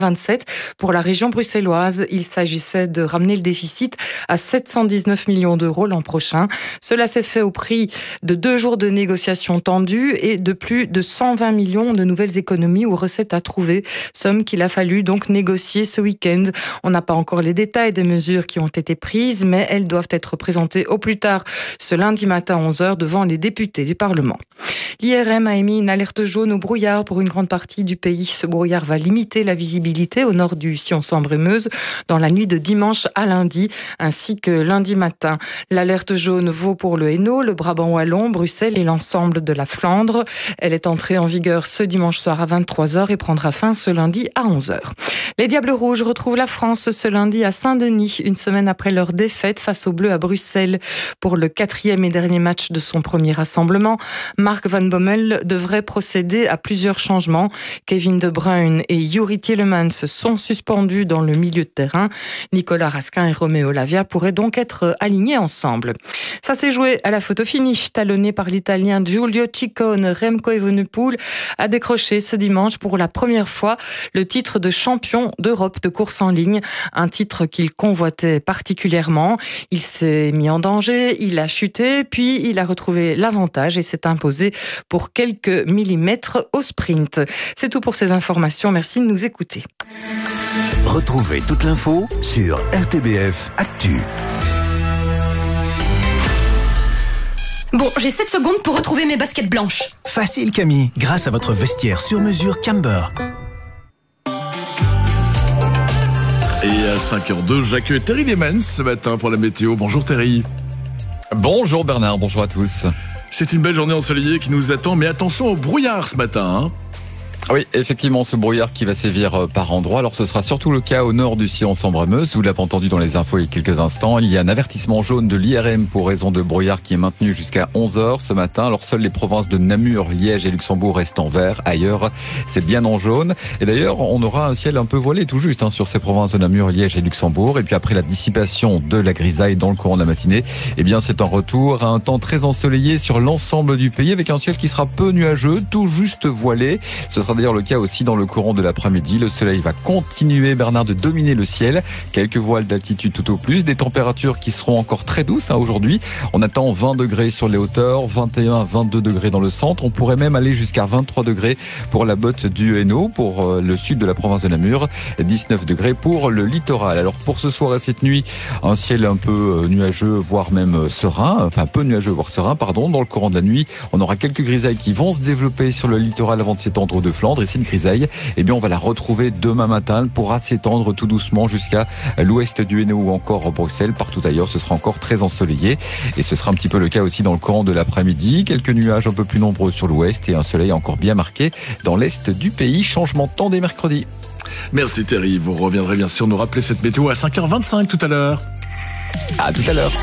27 pour la région bruxelloise. Il s'agissait de ramener le déficit à 719 millions d'euros l'an prochain. Cela s'est fait au prix de 2 jours de négociations tendues et de plus de 120 millions de nouvelles économies ou recettes à trouver, somme qu'il a fallu donc négocier ce week-end. On n'a pas encore les détails des mesures qui ont été prises, mais elles doivent être présentées au plus tard ce lundi matin à 11h devant les députés du Parlement. L'IRM a émis une alerte jaune au brouillard pour une grande partie du pays. Ce brouillard va limiter la visibilité au nord du Sion-Sambre-et-Meuse dans la nuit de dimanche à lundi, ainsi que lundi matin. L'alerte jaune vaut pour le Hainaut, le Brabant wallon, Bruxelles et l'ensemble de la Flandre. Elle est entrée en vigueur ce dimanche soir à 23h et prendra fin ce lundi à 11h. Les Diables Rouges retrouvent la France ce lundi à Saint-Denis, une semaine après leur défaite face aux Bleus à Bruxelles. Pour le 4e et dernier match de son premier rassemblement, Mark Van Bommel devrait procéder à plusieurs changements. Kevin De Bruyne et Youri Tielemans sont suspendus dans le milieu de terrain. Nicolas Raskin et Romeo Lavia pourraient donc être alignés ensemble. Ça s'est joué à la photo finish, talonné par l'Italien Giulio Ciccone. Remco Evenepoel a décroché ce dimanche pour la première fois le titre de champion d'Europe de course en ligne, un titre qu'il convoitait particulièrement. Il s'est mis en danger, il a chuté, puis il a retrouvé l'avantage et s'est imposé pour quelques millimètres au sprint. C'est tout pour ces informations. Merci de nous écouter. Retrouvez toute l'info sur RTBF Actu. Bon, j'ai 7 secondes pour retrouver mes baskets blanches. Facile Camille, grâce à votre vestiaire sur mesure Camber. Et à 5h02, j'accueille Terry Lemans ce matin pour la météo. Bonjour Terry. Bonjour Bernard, bonjour à tous. C'est une belle journée ensoleillée qui nous attend, mais attention au brouillard ce matin. Oui, effectivement, ce brouillard qui va sévir par endroits. Alors, ce sera surtout le cas au nord du Sion-Sambre-et-Meuse. Vous l'avez entendu dans les infos il y a quelques instants. Il y a un avertissement jaune de l'IRM pour raison de brouillard qui est maintenu jusqu'à 11h ce matin. Alors, seules les provinces de Namur, Liège et Luxembourg restent en vert. Ailleurs, c'est bien en jaune. Et d'ailleurs, on aura un ciel un peu voilé tout juste sur ces provinces de Namur, Liège et Luxembourg. Et puis après la dissipation de la grisaille dans le courant de la matinée, eh bien, c'est un retour à un temps très ensoleillé sur l'ensemble du pays avec un ciel qui sera peu nuageux, tout juste voilé. Ce sera d'ailleurs le cas aussi dans le courant de l'après-midi. Le soleil va continuer, Bernard, de dominer le ciel. Quelques voiles d'altitude tout au plus. Des températures qui seront encore très douces aujourd'hui. On attend 20 degrés sur les hauteurs, 21, 22 degrés dans le centre. On pourrait même aller jusqu'à 23 degrés pour la botte du Hainaut, pour le sud de la province de Namur. 19 degrés pour le littoral. Alors pour ce soir et cette nuit, un ciel un peu nuageux, voire même serein. Enfin, peu nuageux, voire serein, pardon. Dans le courant de la nuit, on aura quelques grisailles qui vont se développer sur le littoral avant de s'étendre aux Deux-Flandres. Et cette grisaille, eh bien, on va la retrouver demain matin. Elle pourra s'étendre tout doucement jusqu'à l'ouest du Hainaut ou encore Bruxelles. Partout ailleurs, ce sera encore très ensoleillé. Et ce sera un petit peu le cas aussi dans le courant de l'après-midi. Quelques nuages un peu plus nombreux sur l'ouest et un soleil encore bien marqué dans l'est du pays. Changement de temps dès mercredi. Merci Terry. Vous reviendrez bien sûr nous rappeler cette météo à 5h25 tout à l'heure. À tout à l'heure.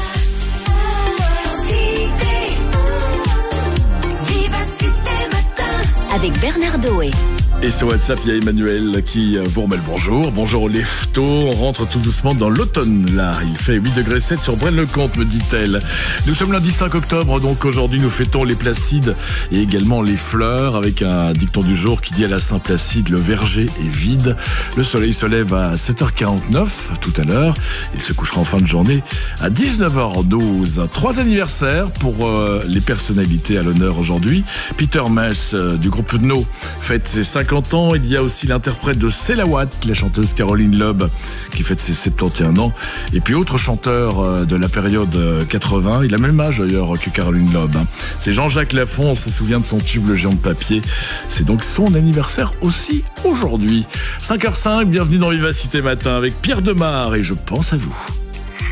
Avec Bernard Doé. Et sur WhatsApp, il y a Emmanuel qui vous remet le bonjour. Bonjour les photos. On rentre tout doucement dans l'automne, là. Il fait 8 degrés 7 sur Braine-le-Comte, me dit-elle. Nous sommes lundi 5 octobre, donc aujourd'hui nous fêtons les Placides et également les fleurs avec un dicton du jour qui dit à la Saint-Placide, le verger est vide. Le soleil se lève à 7h49 tout à l'heure. Il se couchera en fin de journée à 19h12. 3 anniversaires pour les personnalités à l'honneur aujourd'hui. Peter Maes du groupe No fête ses 50 ans. Il y a aussi l'interprète de C'est la Watt, la chanteuse Caroline Loeb, qui fête ses 71 ans. Et puis autre chanteur de la période 80, il a le même âge d'ailleurs que Caroline Loeb. C'est Jean-Jacques Lafont, on se souvient de son tube Le Géant de papier. C'est donc son anniversaire aussi aujourd'hui. 5h05, bienvenue dans Vivacité Matin avec Pierre Demar et je pense à vous.